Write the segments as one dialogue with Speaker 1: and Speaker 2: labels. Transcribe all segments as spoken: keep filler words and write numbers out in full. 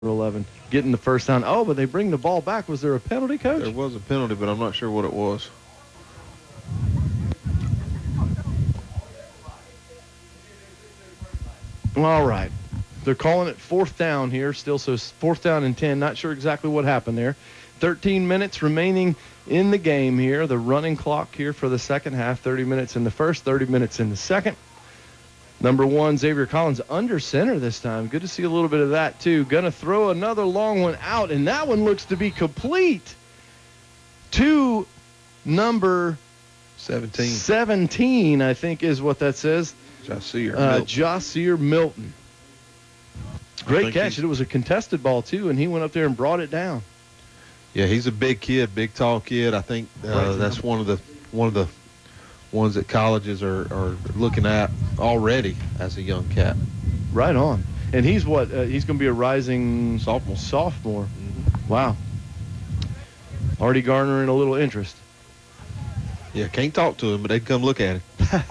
Speaker 1: eleven getting the first down. Oh, but they bring the ball back. Was there a penalty, Coach?
Speaker 2: There was a penalty, but I'm not sure what it was.
Speaker 1: All right. They're calling it fourth down here still, so fourth down and ten. Not sure exactly what happened there. thirteen minutes remaining in the game here. The running clock here for the second half. thirty minutes in the first, thirty minutes in the second. Number one, Xavier Collins under center this time. Good to see a little bit of that, too. Going to throw another long one out, and that one looks to be complete to number
Speaker 2: seventeen.
Speaker 1: seventeen, I think is what that says.
Speaker 2: Jasier
Speaker 1: uh,
Speaker 2: Milton.
Speaker 1: Jasier Milton. Great catch. It was a contested ball, too, and he went up there and brought it down.
Speaker 2: Yeah, he's a big kid, big, tall kid. I think uh,
Speaker 1: right.
Speaker 2: that's one of the one of the ones that colleges are, are looking at already as a young cat.
Speaker 1: Right on. And he's what? Uh, he's going to be a rising
Speaker 2: sophomore.
Speaker 1: Sophomore.
Speaker 2: Mm-hmm.
Speaker 1: Wow. Already garnering a little interest.
Speaker 2: Yeah, can't talk to him, but they'd come look at him.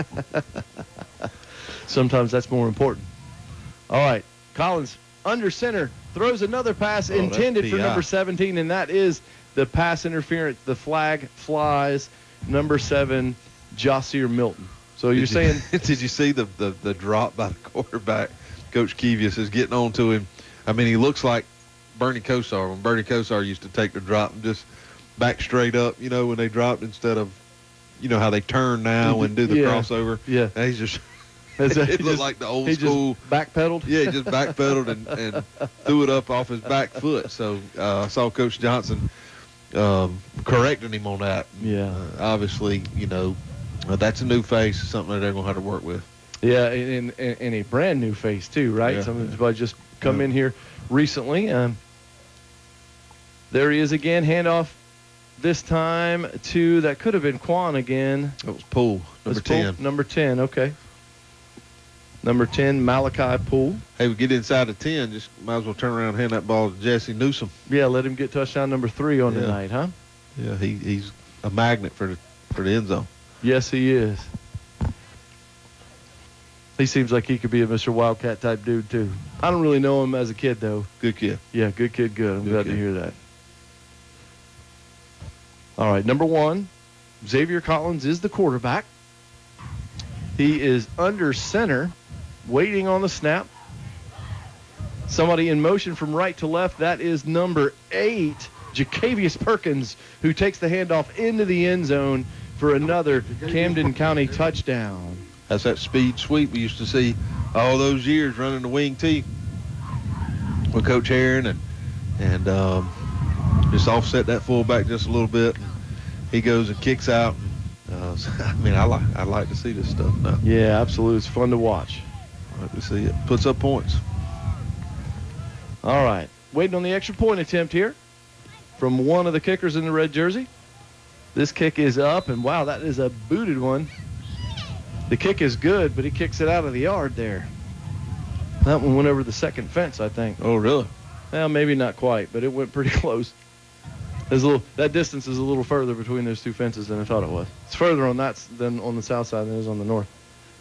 Speaker 1: Sometimes that's more important. All right. Collins under center throws another pass
Speaker 2: oh,
Speaker 1: intended for
Speaker 2: P I.
Speaker 1: number seventeen, and that is the pass interference. The flag flies. Number seven, Jasier Milton. So you're
Speaker 2: did
Speaker 1: saying
Speaker 2: you, did you see the, the, the drop by the quarterback? Coach Kevius is getting on to him. I mean, he looks like Bernie Kosar. When Bernie Kosar used to take the drop and just back straight up, you know, when they dropped instead of, you know, how they turn now and do the
Speaker 1: yeah.
Speaker 2: crossover.
Speaker 1: Yeah.
Speaker 2: And he's just,
Speaker 1: As a,
Speaker 2: it looked
Speaker 1: just,
Speaker 2: like the old
Speaker 1: he
Speaker 2: school.
Speaker 1: Just backpedaled?
Speaker 2: Yeah, he just backpedaled and, and threw it up off his back foot. So uh, I saw Coach Johnson um, correcting him on that.
Speaker 1: Yeah.
Speaker 2: Uh, obviously, you know, uh, that's a new face, something that they're going to have to work with.
Speaker 1: Yeah, and, and, and a brand new face, too, right?
Speaker 2: Yeah.
Speaker 1: Something that's just come
Speaker 2: yeah.
Speaker 1: in here recently. Um, there he is again. Handoff this time to, that could have been Quan again.
Speaker 2: That was Poole, number
Speaker 1: Poole,
Speaker 2: ten.
Speaker 1: Number ten, okay. Number ten, Malachi Poole.
Speaker 2: Hey, we get inside the ten, just might as well turn around and hand that ball to Jesse Newsom.
Speaker 1: Yeah, let him get touchdown number three on
Speaker 2: yeah.
Speaker 1: the night, huh?
Speaker 2: Yeah, he, he's a magnet for the for the end zone.
Speaker 1: Yes, he is. He seems like he could be a Mister Wildcat type dude, too. I don't really know him as a kid, though.
Speaker 2: Good kid.
Speaker 1: Yeah, good kid, good. I'm
Speaker 2: good
Speaker 1: glad
Speaker 2: kid.
Speaker 1: to hear that. All right, number one, Xavier Collins is the quarterback. He is under center, waiting on the snap. Somebody in motion from right to left. That is number eight, Jacavius Perkins, who takes the handoff into the end zone for another Camden County touchdown.
Speaker 2: That's that speed sweep we used to see all those years running the wing T with Coach Heron, and and um, just offset that fullback just a little bit. He goes and kicks out. Uh, so, I mean, I like I like to see this stuff now.
Speaker 1: Yeah, absolutely. It's fun to watch.
Speaker 2: I like to see it. Puts up points.
Speaker 1: All right. Waiting on the extra point attempt here from one of the kickers in the red jersey. This kick is up, and wow, that is a booted one. The kick is good, but he kicks it out of the yard there. That one went over the second fence, I think.
Speaker 2: Oh, really?
Speaker 1: Well, maybe not quite, but it went pretty close. There's a little, that distance is a little further between those two fences than I thought it was. It's further on that than on the south side than it is on the north.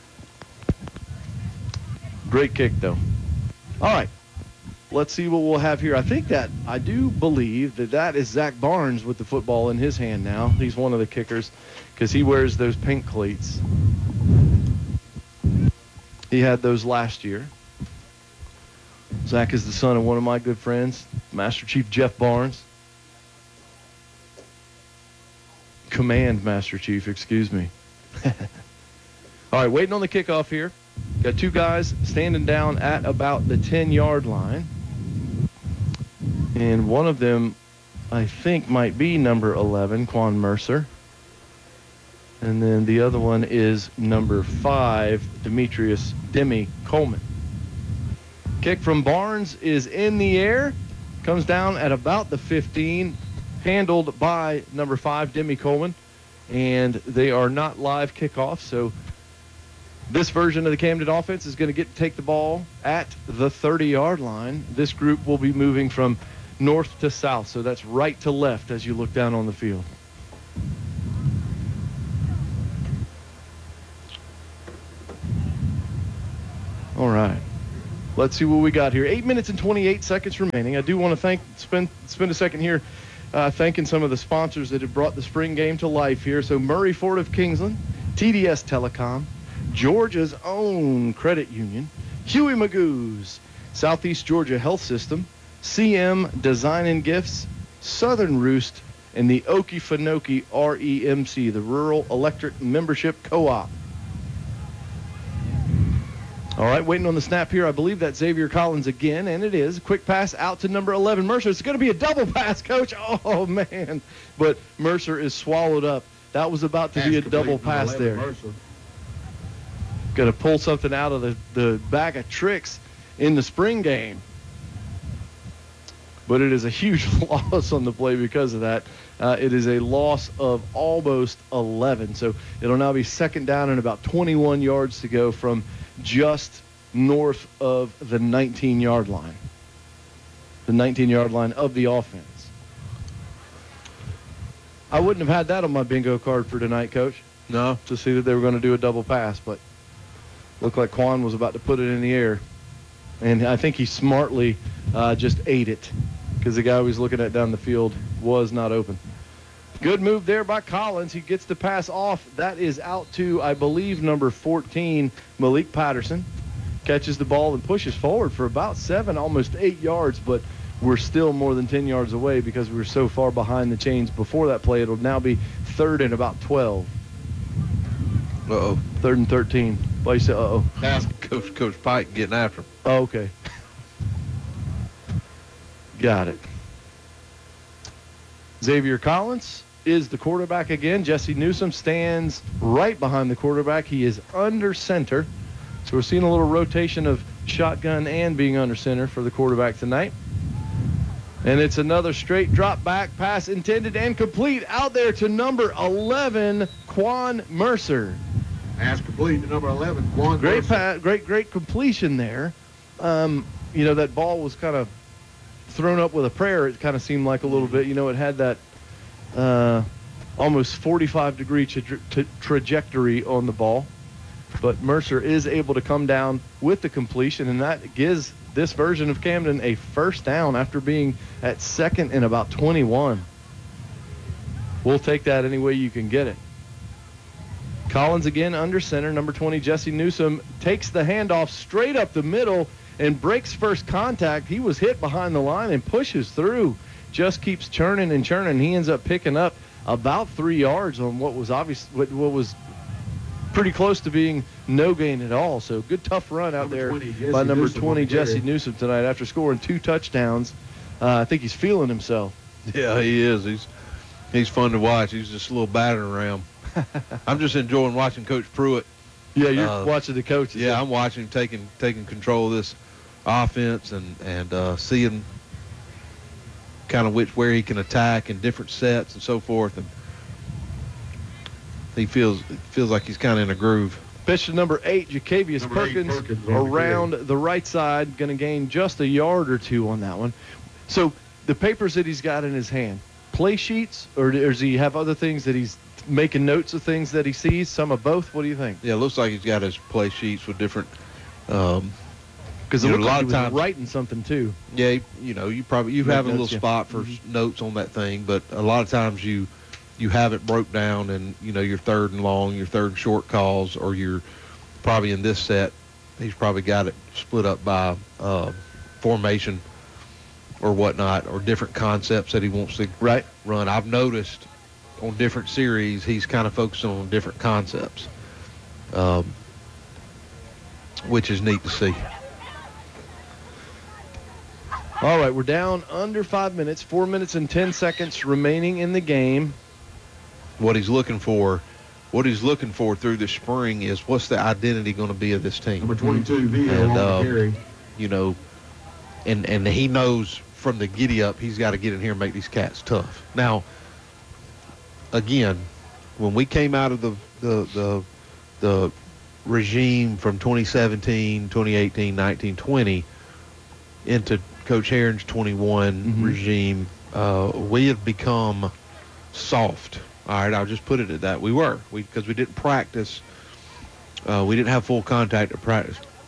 Speaker 1: Great kick, though. All right. Let's see what we'll have here. I think that, I do believe that that is Zach Barnes with the football in his hand now. He's one of the kickers because he wears those pink cleats. He had those last year. Zach is the son of one of my good friends, Master Chief Jeff Barnes. Command Master Chief, excuse me. All right, waiting on the kickoff here. Got two guys standing down at about the ten-yard line. And one of them, I think, might be number eleven, Quan Mercer. And then the other one is number five, Demetrius Demi Coleman. Kick from Barnes is in the air. Comes down at about the fifteen. Handled by number five, Demi Coleman. And they are not live kickoffs, so this version of the Camden offense is going to get to take the ball at the thirty-yard line. This group will be moving from north to south, so that's right to left as you look down on the field. All right. Let's see what we got here. Eight minutes and twenty-eight seconds remaining. I do want to thank spend spend a second here uh, thanking some of the sponsors that have brought the spring game to life here. So Murray Ford of Kingsland, T D S Telecom, Georgia's own credit union, Huey Magoo's, Southeast Georgia Health System, C M Design and Gifts, Southern Roost, and the Okefenokee R E M C, the Rural Electric Membership Co-op. All right, waiting on the snap here. I believe that's Xavier Collins again, and it is. Quick pass out to number eleven, Mercer. It's going to be a double pass, Coach. Oh, man. But Mercer is swallowed up. That was about to
Speaker 3: Pass
Speaker 1: be a
Speaker 3: complete,
Speaker 1: double pass
Speaker 3: number eleven,
Speaker 1: there.
Speaker 3: Mercer.
Speaker 1: Going to pull something out of the, the bag of tricks in the spring game. But it is a huge loss on the play because of that. Uh, it is a loss of almost eleven. So it'll now be second down and about twenty-one yards to go from just north of the nineteen-yard line. The nineteen-yard line of the offense. I wouldn't have had that on my bingo card for tonight, Coach,
Speaker 2: No.
Speaker 1: to see that they were going to do a double pass, but looked like Quan was about to put it in the air. And I think he smartly uh, just ate it because the guy he was looking at down the field was not open. Good move there by Collins. He gets the pass off. That is out to, I believe, number fourteen, Malik Patterson. Catches the ball and pushes forward for about seven, almost eight yards, but we're still more than ten yards away because we were so far behind the chains before that play. It'll now be third and about twelve.
Speaker 2: Uh-oh.
Speaker 1: Third and thirteen. Well, you said, uh-oh.
Speaker 3: Pass.
Speaker 2: Coach, Coach Pike getting after him.
Speaker 1: Oh, okay. Got it. Xavier Collins is the quarterback again. Jesse Newsom stands right behind the quarterback. He is under center. So we're seeing a little rotation of shotgun and being under center for the quarterback tonight. And it's another straight drop back pass intended and complete out there to number eleven, Quan Mercer.
Speaker 3: Pass complete to number eleven, Quan
Speaker 1: Great,
Speaker 3: Mercer.
Speaker 1: pa- great, great completion there. Um, you know, that ball was kind of thrown up with a prayer. It kind of seemed like a little bit. You know, it had that uh, almost forty-five degree tra- tra- trajectory on the ball. But Mercer is able to come down with the completion, and that gives this version of Camden a first down after being at second and about twenty-one. We'll take that any way you can get it. Collins again under center. Number twenty, Jesse Newsom, takes the handoff straight up the middle and breaks first contact. He was hit behind the line and pushes through. Just keeps churning and churning. He ends up picking up about three yards on what was obvious, what, what was pretty close to being no gain at all. So good tough run out
Speaker 3: Number
Speaker 1: there
Speaker 3: twenty, Jesse
Speaker 1: by number
Speaker 3: Newsom
Speaker 1: twenty,
Speaker 3: on the carry.
Speaker 1: Jesse Newsom tonight after scoring two touchdowns. Uh, I think he's feeling himself.
Speaker 2: Yeah, he is. He's he's fun to watch. He's just a little battering around. I'm just enjoying watching Coach Pruitt.
Speaker 1: Yeah, you're
Speaker 2: Uh,
Speaker 1: watching the coaches.
Speaker 2: Yeah, I'm watching him taking taking control of this offense and and uh, seeing kind of which where he can attack in different sets and so forth. And he feels feels like he's kind of in a groove.
Speaker 1: Pitch to number eight, Jacavius
Speaker 3: Number eight,
Speaker 1: Perkins,
Speaker 3: Perkins on the
Speaker 1: around the right side, going to gain just a yard or two on that one. So the papers that he's got in his hand, play sheets, or, or does he have other things that he's making notes of things that he sees? Some of both? What do you think?
Speaker 2: Yeah, it looks like he's got his play sheets with different. Um,
Speaker 1: Because it
Speaker 2: You know,
Speaker 1: looked
Speaker 2: a lot
Speaker 1: like he
Speaker 2: of
Speaker 1: was
Speaker 2: times-
Speaker 1: writing something too.
Speaker 2: yeah, you know, you probably you
Speaker 1: Make
Speaker 2: have a little
Speaker 1: notes, yeah.
Speaker 2: spot for
Speaker 1: Mhm.
Speaker 2: s- notes on that thing, but a lot of times you you have it broke down, and you know your third and long, your third and short calls, or your probably in this set, he's probably got it split up by uh, formation or whatnot, or different concepts that he wants to
Speaker 1: Right.
Speaker 2: run. I've noticed on different series, he's kind of focusing on different concepts, um, which is neat to see.
Speaker 1: All right, we're down under five minutes, four minutes and ten seconds remaining in the game.
Speaker 2: What he's looking for, what he's looking for through the spring is what's the identity going to be of this team.
Speaker 3: Number twenty-two, Villa
Speaker 2: And,
Speaker 3: on the
Speaker 2: um,
Speaker 3: carry.
Speaker 2: You know, and and he knows from the giddy up he's got to get in here and make these cats tough. Now, again, when we came out of the the the, the regime from twenty seventeen, twenty eighteen, nineteen, twenty into Coach Herron's twenty-one
Speaker 1: Mhm.
Speaker 2: regime, uh, we have become soft. All right, I'll just put it at that. We were, we because we didn't practice. Uh, we didn't have full contact at practice.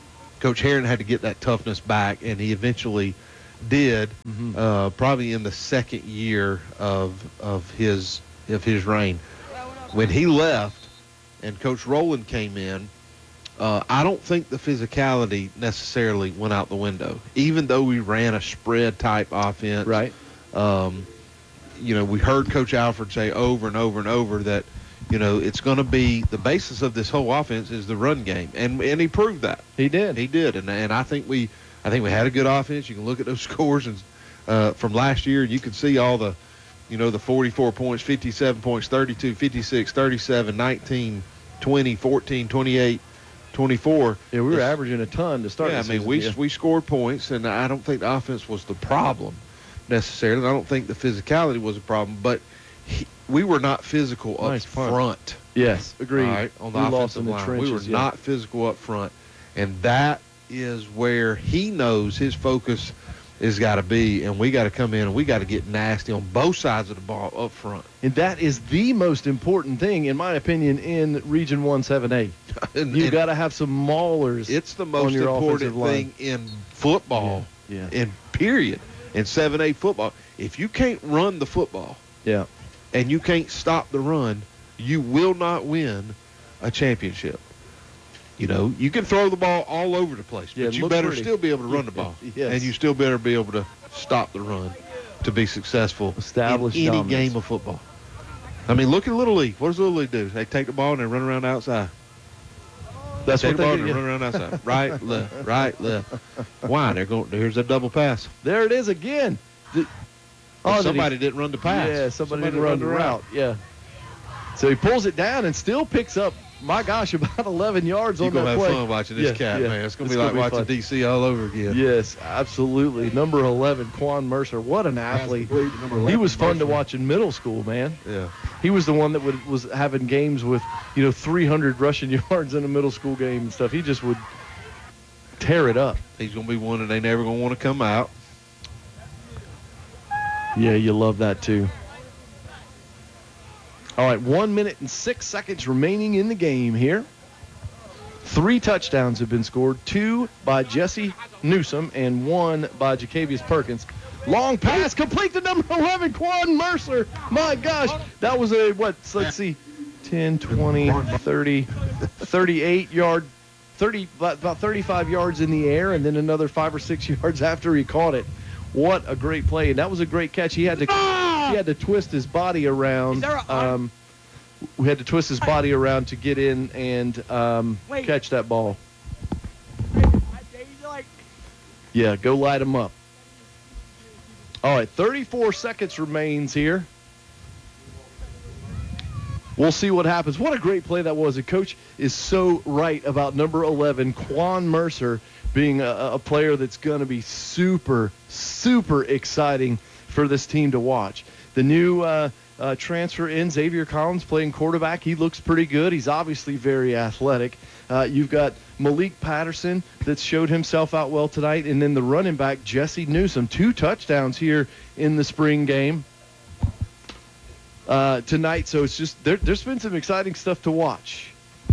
Speaker 2: Coach Herron had to get that toughness back, and he eventually did.
Speaker 1: Mhm.
Speaker 2: Uh, probably in the second year of of his of his reign. When he left, and Coach Rowland came in, uh, I don't think the physicality necessarily went out the window. Even though we ran a spread type offense,
Speaker 1: Right.
Speaker 2: Um, you know, we heard Coach Alford say over and over and over that, you know, it's going to be the basis of this whole offense is the run game, and and he proved that.
Speaker 1: He did.
Speaker 2: He did, and and I think we, I think we had a good offense. You can look at those scores and uh, from last year, and you can see all the, you know, the forty-four points, fifty-seven points, thirty-two, fifty-six, thirty-seven, nineteen, twenty, fourteen, twenty-eight, twenty-four.
Speaker 1: Yeah, we were
Speaker 2: It's-
Speaker 1: averaging a ton to start.
Speaker 2: Yeah, I
Speaker 1: the
Speaker 2: mean,
Speaker 1: season.
Speaker 2: we
Speaker 1: Yeah.
Speaker 2: we scored points, and I don't think the offense was the problem necessarily. I don't think the physicality was a problem, but he, we were not physical up
Speaker 1: Nice punt.
Speaker 2: front.
Speaker 1: Yes, agreed.
Speaker 2: All right, on the
Speaker 1: we lost
Speaker 2: offensive
Speaker 1: in the
Speaker 2: line,
Speaker 1: trenches.
Speaker 2: we were
Speaker 1: yeah.
Speaker 2: not physical up front, and that is where he knows his focus has got to be, and we got to come in and we got to get nasty on both sides of the ball up front.
Speaker 1: And that is the most important thing, in my opinion, in Region one seven A.
Speaker 2: And,
Speaker 1: You
Speaker 2: and
Speaker 1: got to have some maulers.
Speaker 2: it's the
Speaker 1: on
Speaker 2: most
Speaker 1: your
Speaker 2: important
Speaker 1: offensive line.
Speaker 2: thing in football,
Speaker 1: Yeah.
Speaker 2: in period, in seven A football. If you can't run the football,
Speaker 1: Yeah.
Speaker 2: and you can't stop the run, you will not win a championship. You know, you can throw the ball all over the place,
Speaker 1: Yeah,
Speaker 2: but you
Speaker 1: look
Speaker 2: better
Speaker 1: pretty.
Speaker 2: still be able to run the ball.
Speaker 1: Yes.
Speaker 2: And you still better be able to stop the run to be successful
Speaker 1: Establish
Speaker 2: in any
Speaker 1: dominance.
Speaker 2: game of football. I mean, look at Little League. What does Little League do? They take the ball and they run around the outside.
Speaker 1: That's
Speaker 2: Take
Speaker 1: what
Speaker 2: the ball
Speaker 1: they
Speaker 2: and
Speaker 1: do.
Speaker 2: they
Speaker 1: yeah.
Speaker 2: run around the outside. Right, left, right, left. Why? They're going. Here's a double pass.
Speaker 1: There it is again. The-
Speaker 2: Oh,
Speaker 1: did he-
Speaker 2: somebody didn't run the pass.
Speaker 1: Yeah, somebody, didn't run the route. Yeah. So he pulls it down and still picks up, my gosh, about eleven yards
Speaker 2: You're
Speaker 1: on
Speaker 2: going to
Speaker 1: that
Speaker 2: have
Speaker 1: play.
Speaker 2: fun watching this
Speaker 1: Yeah,
Speaker 2: cat,
Speaker 1: yeah.
Speaker 2: man. It's going to
Speaker 1: It's
Speaker 2: be like
Speaker 1: gonna be
Speaker 2: watching
Speaker 1: fun.
Speaker 2: D C all over again.
Speaker 1: Yes, absolutely. Number eleven, Quan Mercer. What an athlete.
Speaker 3: complete to number
Speaker 1: He
Speaker 3: eleven,
Speaker 1: was fun to
Speaker 3: Mercer.
Speaker 1: watch in middle school, man.
Speaker 2: Yeah.
Speaker 1: He was the one that would, was having games with, you know, three hundred rushing yards in a middle school game and stuff. He just would tear it up.
Speaker 2: He's going to be one that they never going to want to come out.
Speaker 1: Yeah, you love that too. All right, one minute and six seconds remaining in the game here. Three touchdowns have been scored, two by Jesse Newsom and one by Jacavius Perkins. Long pass, complete to number eleven, Quan Mercer. My gosh, that was a, what, let's see, ten, twenty, thirty, thirty-eight yard, thirty, about about thirty-five yards in the air, and then another five or six yards after he caught it. What a great play. And that was a great catch. He had to he had to twist his body around. Um, we had to twist his body around to get in and um, catch that ball. Yeah, go light him up. All right, thirty-four seconds remains here. We'll see what happens. What a great play that was. The coach is so right about number eleven, Quan Mercer, being a, a player that's going to be super, super exciting for this team to watch. The new uh, uh, transfer in, Xavier Collins, playing quarterback. He looks pretty good. He's obviously very athletic. Uh, you've got Malik Patterson that showed himself out well tonight, and then the running back, Jesse Newsom. Two touchdowns here in the spring game uh, tonight. So it's just there, there's been some exciting stuff to watch.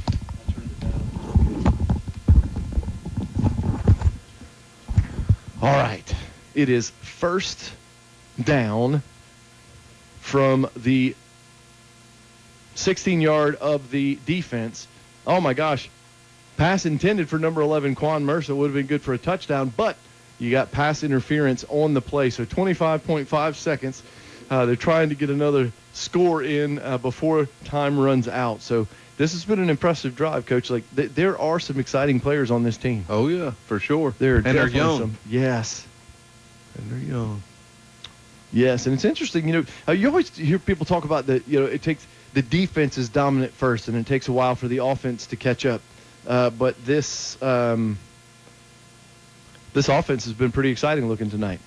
Speaker 1: All right. It is first down from the sixteen yard of the defense. Oh, my gosh. Pass intended for number eleven, Quan Mercer. Would have been good for a touchdown, but you got pass interference on the play. So twenty-five point five seconds. Uh, they're trying to get another score in uh, before time runs out. So this has been an impressive drive, Coach. Like th- there are some exciting players on this team.
Speaker 2: Oh, yeah, for sure.
Speaker 1: There are
Speaker 2: and they're
Speaker 1: definitely
Speaker 2: young.
Speaker 1: some. Yes.
Speaker 2: And they're young.
Speaker 1: Yes, and it's interesting, you know, uh, you always hear people talk about the, you know, it takes the defense is dominant first, and it takes a while for the offense to catch up. Uh, but this um, this offense has been pretty exciting looking tonight.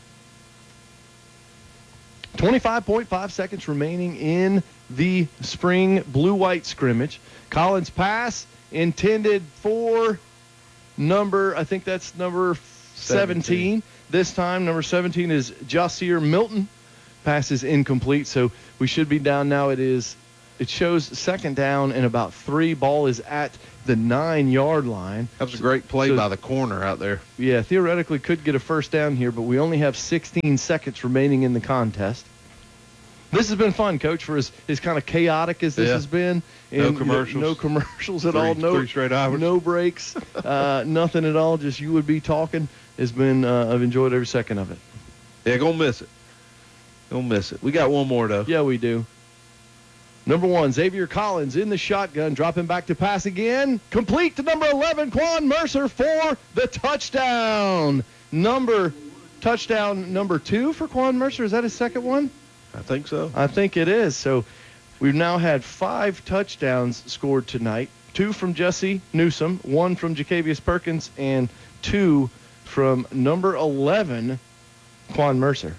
Speaker 1: twenty-five point five seconds remaining in the spring blue-white scrimmage. Collins pass intended for number, I think that's number seventeen.
Speaker 2: seventeen.
Speaker 1: This time, number seventeen is Jasier Milton. Pass is incomplete, so we should be down now. It is, it shows second down and about three. Ball is at the nine-yard line.
Speaker 2: That was a great play
Speaker 1: So-
Speaker 2: by the corner out there.
Speaker 1: Yeah, theoretically could get a first down here, but we only have sixteen seconds remaining in the contest. This has been fun, Coach, for as, as kind of chaotic as this
Speaker 2: Yeah.
Speaker 1: has been.
Speaker 2: No
Speaker 1: you know,
Speaker 2: commercials.
Speaker 1: No commercials at
Speaker 2: Three-
Speaker 1: all. No,
Speaker 2: three straight hours.
Speaker 1: no breaks. uh, nothing at all. Just you would be talking. Has been. Uh, I've enjoyed every second of it.
Speaker 2: Yeah, gonna miss it. Gonna miss it. We got one more though.
Speaker 1: Yeah, we do. Number one, Xavier Collins in the shotgun, dropping back to pass again. Complete to number eleven, Quan Mercer for the touchdown. Number touchdown number two for Quan Mercer. Is that his second one?
Speaker 2: I think so.
Speaker 1: I think it is. So we've now had five touchdowns scored tonight. Two from Jesse Newsom, one from Jacavius Perkins, and two from number eleven, Quan Mercer.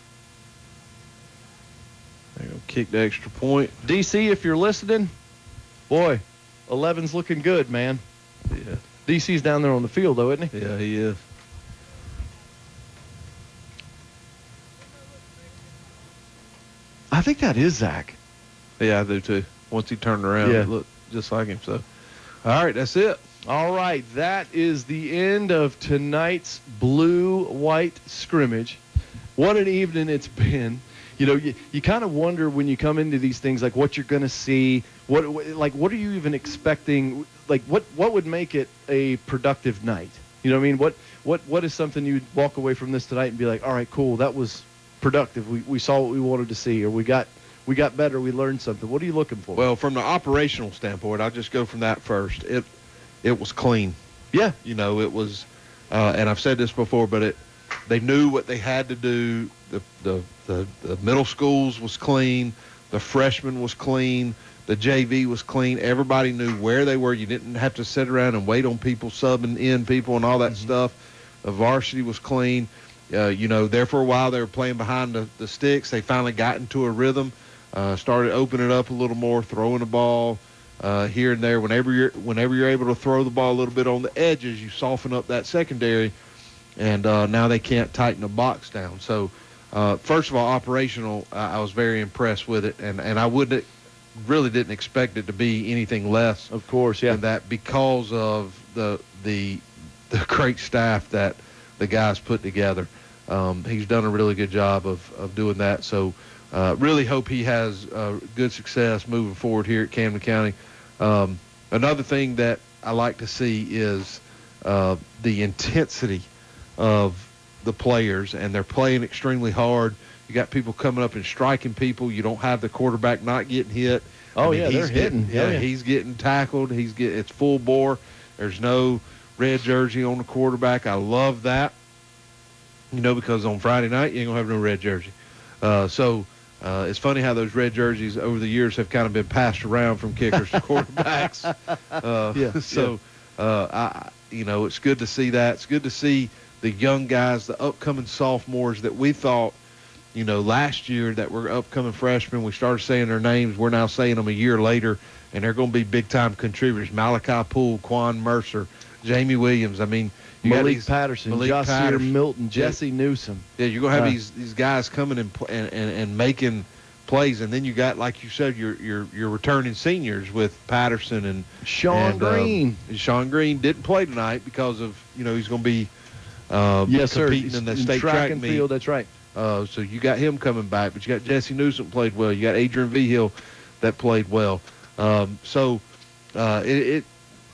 Speaker 2: They're gonna kick the extra point.
Speaker 1: D C, if you're listening, boy, eleven's looking good, man.
Speaker 2: Yeah,
Speaker 1: D C's down there on the field, though, isn't he?
Speaker 2: yeah, he is.
Speaker 1: I think that is Zach.
Speaker 2: Yeah, I do too. Once he turned around,
Speaker 1: Yeah.
Speaker 2: it looked just like him. So, all right, that's it.
Speaker 1: All right, that is the end of tonight's blue-white scrimmage. What an evening it's been. You know, you, you kind of wonder when you come into these things, like what you're going to see. What, what, like, what are you even expecting? Like, what, what would make it a productive night? You know what I mean? What, what, what is something you'd walk away from this tonight and be like, all right, cool, that was productive. We, we saw what we wanted to see, or we got, we got better. We learned something. What are you looking for?
Speaker 2: Well, from the operational standpoint, I'll just go from that first. It, it was clean.
Speaker 1: yeah,
Speaker 2: You know, it was, uh, and I've said this before, but it, they knew what they had to do. The, the, the, the middle schools was clean. The freshman was clean. The J V was clean. Everybody knew where they were. You didn't have to sit around and wait on people, subbing in people and all that
Speaker 1: Mm-hmm.
Speaker 2: stuff. The varsity was clean. Uh, you know, there for a while they were playing behind the, the sticks. They finally got into a rhythm, uh, started opening it up a little more, throwing the ball uh, here and there. Whenever you're whenever you're able to throw the ball a little bit on the edges, you soften up that secondary, and uh, now they can't tighten the box down. So, uh, first of all, operational, uh, I was very impressed with it, and, and I wouldn't really didn't expect it to be anything less
Speaker 1: of course, yeah.
Speaker 2: than that because of the the the great staff that the guys put together. Um, he's done a really good job of, of doing that. So uh, really hope he has uh, good success moving forward here at Camden County. Um, another thing that I like to see is uh, the intensity of the players, and they're playing extremely hard. You got people coming up and striking people. You don't have the quarterback not getting hit.
Speaker 1: Oh,
Speaker 2: I mean,
Speaker 1: yeah,
Speaker 2: he's
Speaker 1: they're
Speaker 2: getting,
Speaker 1: hitting.
Speaker 2: Yeah,
Speaker 1: Oh, yeah.
Speaker 2: he's getting tackled. He's get it's full bore. There's no red jersey on the quarterback. I love that. You know, because on Friday night you ain't gonna have no red jersey. Uh, so uh, it's funny how those red jerseys over the years have kind of been passed around from kickers to quarterbacks. Uh,
Speaker 1: Yeah,
Speaker 2: so uh, I, you know, it's good to see that. It's good to see the young guys, the upcoming sophomores that we thought, you know, last year that were upcoming freshmen. We started saying their names. We're now saying them a year later, and they're going to be big-time contributors. Malachi Poole, Quan Mercer, Jamie Williams. I mean, you got
Speaker 1: Malik
Speaker 2: these,
Speaker 1: Patterson,
Speaker 2: Malik
Speaker 1: Jossier
Speaker 2: Patterson.
Speaker 1: Milton, Jesse Newsom.
Speaker 2: Yeah, you're going to have
Speaker 1: Uh,
Speaker 2: these these guys coming and, pl- and, and, and making plays, and then you got, like you said, your your your returning seniors with Patterson and
Speaker 1: Sean
Speaker 2: and, um,
Speaker 1: Green.
Speaker 2: Sean Green didn't play tonight because of, you know, he's going to be uh,
Speaker 1: Yes, sir.
Speaker 2: competing in the state
Speaker 1: track,
Speaker 2: track,
Speaker 1: and
Speaker 2: meet.
Speaker 1: field. That's right.
Speaker 2: Uh, so you got him coming back, but you got Jesse Newsom played well. You got Adrian Vigil that played well. Um, so uh, it, it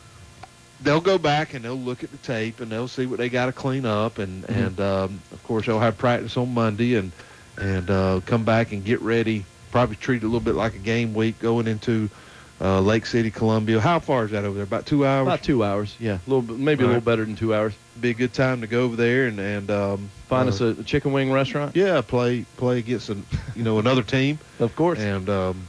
Speaker 2: they'll go back and they'll look at the tape and they'll see what they got to clean up, and
Speaker 1: Mm-hmm.
Speaker 2: and um, of course they'll have practice on Monday and and uh, come back and get ready. Probably treat it a little bit like a game week going into uh, Lake City, Columbia. How far is that over there? About two hours.
Speaker 1: About two hours. Yeah, a little bit, maybe a
Speaker 2: All
Speaker 1: little
Speaker 2: right.
Speaker 1: better than two hours.
Speaker 2: Be a good time to go over there and and um,
Speaker 1: Find
Speaker 2: uh,
Speaker 1: us a, a chicken wing restaurant.
Speaker 2: yeah play play against an, you know another team.
Speaker 1: Of course.
Speaker 2: And um,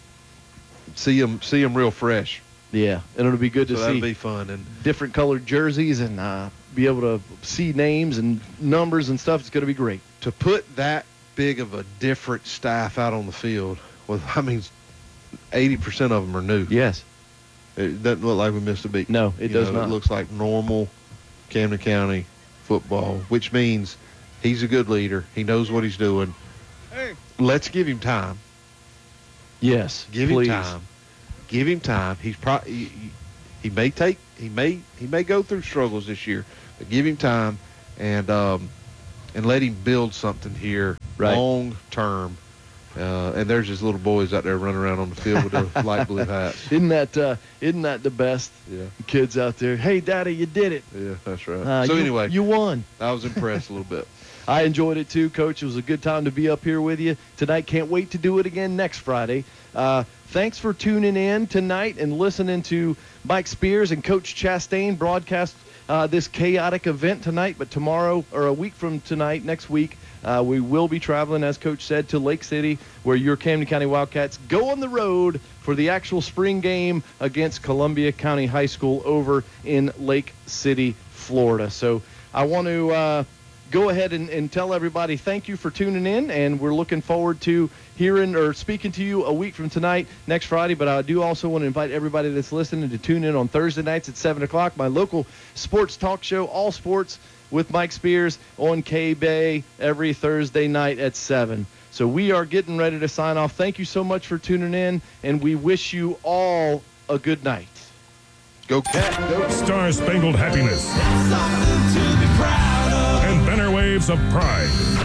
Speaker 2: see them see them real fresh.
Speaker 1: Yeah, and it'll be good
Speaker 2: So
Speaker 1: to
Speaker 2: that'll
Speaker 1: see
Speaker 2: be fun. And
Speaker 1: different colored jerseys and uh, be able to see names and numbers and stuff. It's going to be great.
Speaker 2: to put that big of a different staff out on the field, well, I mean, eighty percent of them are new.
Speaker 1: Yes.
Speaker 2: It doesn't look like we missed a beat.
Speaker 1: No, it
Speaker 2: You
Speaker 1: does
Speaker 2: know,
Speaker 1: not.
Speaker 2: It looks like normal Camden County football, which means he's a good leader. He knows what he's doing. Let's give him time.
Speaker 1: Yes.
Speaker 2: Give
Speaker 1: please.
Speaker 2: him time. Give him time. He's probably he may take he may he may go through struggles this year, but give him time and um, and let him build something here
Speaker 1: Right.
Speaker 2: long term. Uh, and there's just little boys out there running around on the field with their light blue hats.
Speaker 1: Isn't that uh, isn't that the best?
Speaker 2: Yeah,
Speaker 1: Kids out there. Hey, Daddy, you did it.
Speaker 2: yeah, that's right.
Speaker 1: Uh,
Speaker 2: so
Speaker 1: you-
Speaker 2: anyway,
Speaker 1: you won.
Speaker 2: I was impressed a little bit.
Speaker 1: I enjoyed it too, Coach. It was a good time to be up here with you tonight. Can't wait to do it again next Friday. Uh, thanks for tuning in tonight and listening to Mike Spears and Coach Chastain broadcast uh, this chaotic event tonight. But tomorrow, or a week from tonight, next week, uh, we will be traveling, as Coach said, to Lake City, where your Camden County Wildcats go on the road for the actual spring game against Columbia County High School over in Lake City, Florida. So I want to uh, go ahead and, and tell everybody thank you for tuning in, and we're looking forward to hearing or speaking to you a week from tonight, next Friday. But I do also want to invite everybody that's listening to tune in on Thursday nights at seven o'clock, my local sports talk show, All Sports with Mike Spears on K-Bay every Thursday night at seven. So we are getting ready to sign off. Thank you so much for tuning in, and we wish you all a good night.
Speaker 2: Go Cat, go.
Speaker 4: Star-Spangled Happiness and banner waves of pride.